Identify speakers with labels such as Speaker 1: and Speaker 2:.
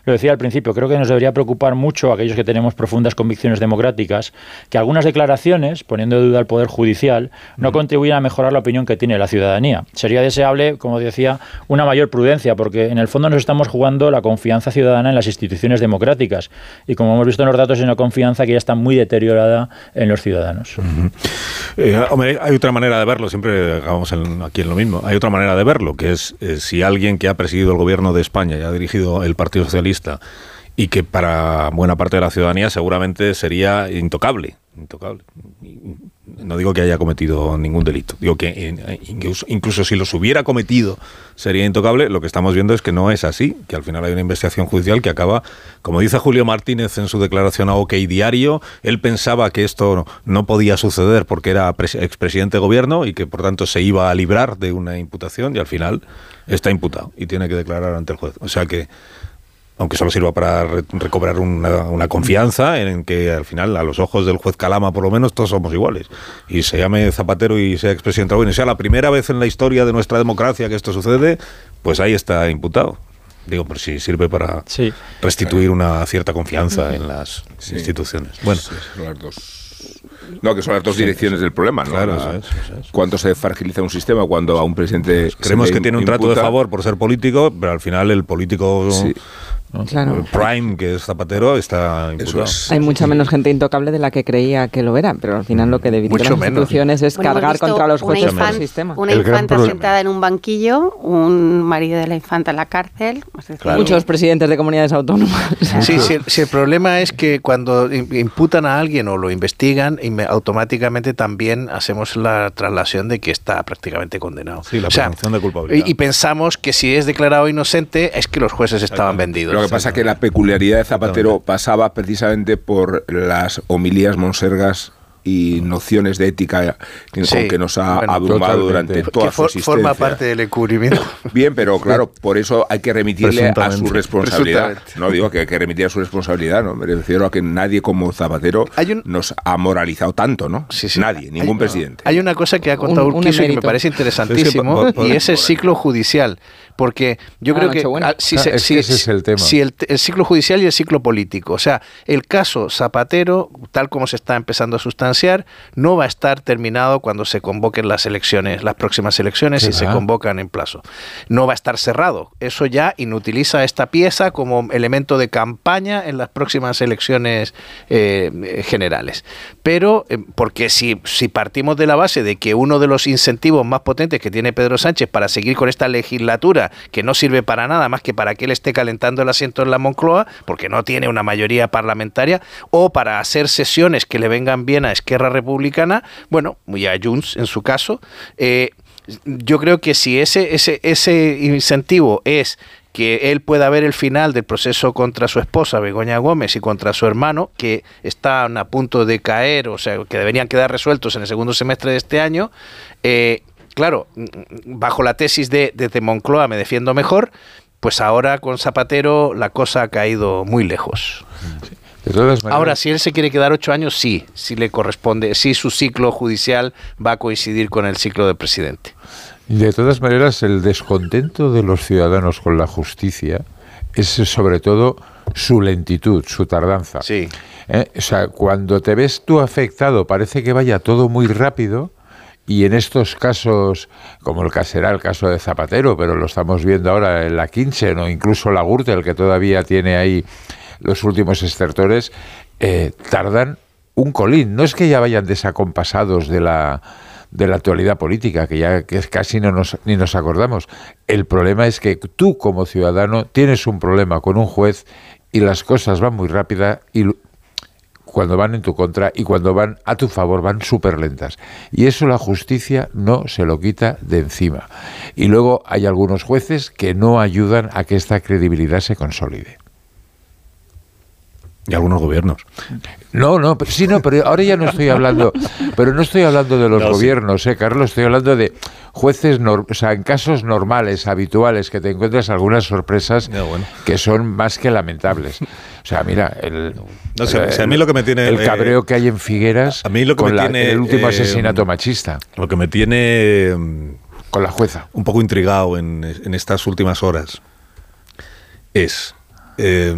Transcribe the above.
Speaker 1: lo decía al principio, creo que nos debería preocupar mucho a aquellos que tenemos profundas convicciones democráticas, que algunas declaraciones, poniendo en duda el Poder Judicial, no contribuyen a mejorar la opinión que tiene la ciudadanía. Sería deseable, como decía, una mayor prudencia, porque en el fondo nos estamos jugando la confianza ciudadana en las instituciones democráticas, y como hemos visto en los datos, es una confianza que ya está muy deteriorada en los ciudadanos.
Speaker 2: Hombre, hay otra manera de verlo, siempre acabamos aquí en lo mismo. Hay otra manera de verlo, que es si alguien que ha presidido el gobierno de España y ha dirigido el Partido Socialista y que para buena parte de la ciudadanía seguramente sería intocable. No digo que haya cometido ningún delito, digo que incluso si los hubiera cometido sería intocable. Lo que estamos viendo es que no es así, que al final hay una investigación judicial que acaba, como dice Julio Martínez en su declaración a OK Diario, él pensaba que esto no podía suceder porque era expresidente de gobierno y que por tanto se iba a librar de una imputación, y al final está imputado y tiene que declarar ante el juez. O sea que, aunque solo sirva para recobrar una confianza en que al final, a los ojos del juez Calama por lo menos, todos somos iguales. Y se llame Zapatero y sea expresidente y sea la primera vez en la historia de nuestra democracia que esto sucede, pues ahí está imputado. Digo, por si sirve para restituir una cierta confianza en las instituciones. Bueno,
Speaker 3: son las dos. No, que son las dos direcciones del problema, ¿no?
Speaker 2: Claro,
Speaker 3: cuando se fragiliza un sistema, cuando a un presidente
Speaker 2: creemos que tiene un trato de favor por ser político, pero al final el político...
Speaker 4: Claro.
Speaker 2: El Prime, que es Zapatero, está imputado.
Speaker 4: Hay mucha menos gente intocable de la que creía que lo era, pero al final lo que deberían las instituciones es cargar contra los jueces por el sistema.
Speaker 5: Una infanta sentada en un banquillo, un marido de la infanta en la cárcel.
Speaker 4: Muchos presidentes de comunidades autónomas.
Speaker 6: Sí, si el problema es que cuando imputan a alguien o lo investigan, automáticamente también hacemos la traslación de que está prácticamente condenado.
Speaker 2: Sí, la presunción de culpabilidad.
Speaker 6: Y pensamos que si es declarado inocente es que los jueces estaban vendidos.
Speaker 3: Lo que pasa es que la peculiaridad de Zapatero pasaba precisamente por las homilías monsergas y nociones de ética con que nos ha abrumado durante toda su existencia.
Speaker 6: Forma parte del encubrimiento.
Speaker 3: Bien, pero claro, por eso hay que remitirle a su responsabilidad. No digo que hay que remitir a su responsabilidad, no, me refiero a que nadie como Zapatero nos ha moralizado tanto, ¿no? Sí. Nadie, ningún presidente.
Speaker 6: Hay una cosa que ha contado Urquizo que me parece interesantísimo, y es el ciclo judicial. Porque yo creo que
Speaker 7: ese es el tema.
Speaker 6: Si el ciclo judicial y el ciclo político, o sea, el caso Zapatero, tal como se está empezando a sustanciar, no va a estar terminado cuando se convoquen las elecciones, las próximas elecciones, si se convocan en plazo. No va a estar cerrado. Eso ya inutiliza esta pieza como elemento de campaña en las próximas elecciones generales. Pero, porque si partimos de la base de que uno de los incentivos más potentes que tiene Pedro Sánchez para seguir con esta legislatura, que no sirve para nada más que para que él esté calentando el asiento en la Moncloa, porque no tiene una mayoría parlamentaria, o para hacer sesiones que le vengan bien a Esquerra Republicana, bueno, y a Junts en su caso, yo creo que si ese incentivo es que él pueda ver el final del proceso contra su esposa, Begoña Gómez, y contra su hermano, que están a punto de caer, o sea, que deberían quedar resueltos en el segundo semestre de este año, claro, bajo la tesis de desde Moncloa me defiendo mejor, pues ahora con Zapatero la cosa ha caído muy lejos. Ahora, si él se quiere quedar 8 años, sí le corresponde, sí su ciclo judicial va a coincidir con el ciclo del presidente.
Speaker 7: De todas maneras, el descontento de los ciudadanos con la justicia es sobre todo su lentitud, su tardanza.
Speaker 6: Sí.
Speaker 7: O sea, cuando te ves tú afectado, parece que vaya todo muy rápido. Y en estos casos, como será el caso de Zapatero, pero lo estamos viendo ahora en la Kinchen o incluso la Gürtel, que todavía tiene ahí los últimos estertores, tardan un colín. No es que ya vayan desacompasados de la actualidad política, que casi ni nos acordamos. El problema es que tú, como ciudadano, tienes un problema con un juez y las cosas van muy rápidas y cuando van en tu contra, y cuando van a tu favor van súper lentas. Y eso la justicia no se lo quita de encima. Y luego hay algunos jueces que no ayudan a que esta credibilidad se consolide.
Speaker 2: Y algunos gobiernos.
Speaker 7: Pero ahora ya no estoy hablando, pero no estoy hablando de los gobiernos, Carlos, estoy hablando de jueces, o sea, en casos normales, habituales, que te encuentras algunas sorpresas que son más que lamentables. O sea, mira,
Speaker 2: a mí lo que me tiene
Speaker 7: el cabreo que hay en Figueras
Speaker 2: a mí lo que
Speaker 7: con
Speaker 2: me tiene,
Speaker 7: el último asesinato machista.
Speaker 2: Lo que me tiene
Speaker 7: con la jueza
Speaker 2: un poco intrigado en estas últimas horas es